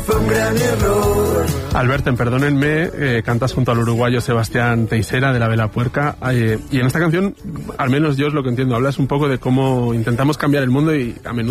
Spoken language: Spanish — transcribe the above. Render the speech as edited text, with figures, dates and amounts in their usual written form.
Fue un gran error. Alberten, perdónenme, cantas junto al uruguayo Sebastián Teixeira de La Vela Puerca, y en esta canción, al menos yo es lo que entiendo, hablas un poco de cómo intentamos cambiar el mundo y a menudo